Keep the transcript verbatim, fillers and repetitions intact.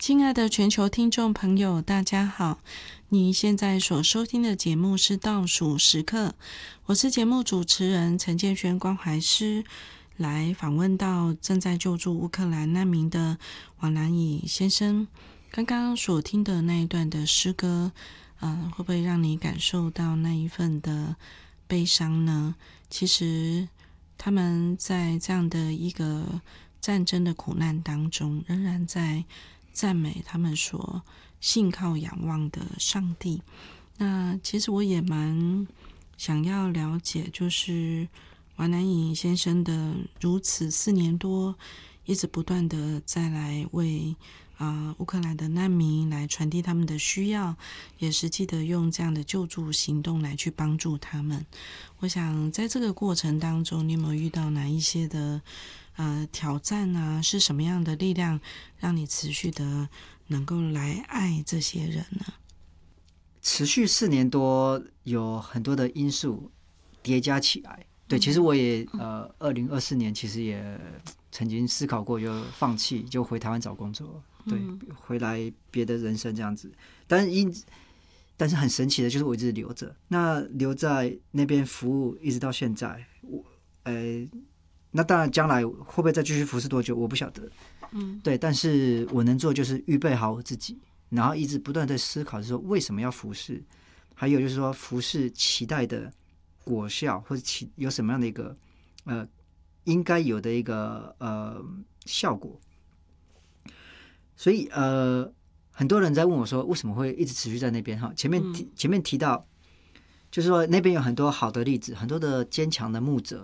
亲爱的全球听众朋友，大家好！你现在所收听的节目是倒数时刻，我是节目主持人陈建轩关怀师，来访问到正在救助乌克兰难民的王南乙先生。刚刚所听的那一段的诗歌，呃，会不会让你感受到那一份的悲伤呢？其实他们在这样的一个战争的苦难当中，仍然在赞美他们所信靠仰望的上帝。那其实我也蛮想要了解，就是王南乙先生的如此四年多一直不断的再来为呃乌克兰的难民来传递他们的需要，也实际的用这样的救助行动来去帮助他们。我想在这个过程当中，你有没有遇到哪一些的呃挑战啊？是什么样的力量让你持续的能够来爱这些人呢？ 持续四年多，有很多的因素叠加起来。对，其实我也呃，二零二四年其实也曾经思考过，就放弃，就回台湾找工作，对，回来别的人生这样子。但是因但是很神奇的就是我一直留着，那留在那边服务一直到现在，我呃，那当然将来会不会再继续服侍多久，我不晓得。嗯，对，但是我能做就是预备好我自己，然后一直不断在思考，就是说为什么要服侍，还有就是说服侍期待的果效，或者其有什么样的一个呃应该有的一个呃效果。所以呃，很多人在问我说，为什么会一直持续在那边？哈，前面提前面提到，就是说那边有很多好的例子，很多的坚强的牧者，